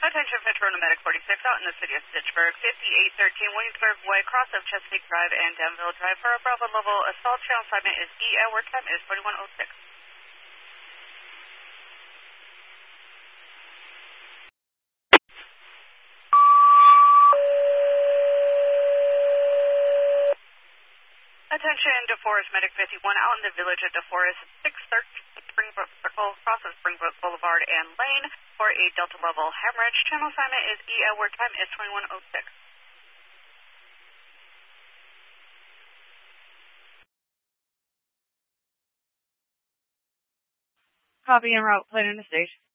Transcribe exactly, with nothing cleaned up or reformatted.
Attention, Petron Medic forty-six out in the city of Fitchburg, fifty-eight thirteen Williamsburg Way, cross of Chesapeake Drive and Danville Drive for a Bravo level assault. Channel assignment is E, and work time is twenty-one oh six. Attention, DeForest Medic fifty-one out in the village of DeForest, six thirteen Springbrook Circle, cross of Springbrook Boulevard and Lane for a Delta level hemorrhage. Channel assignment is E, and work time is twenty-one oh six. Copy en route, plan in the stage.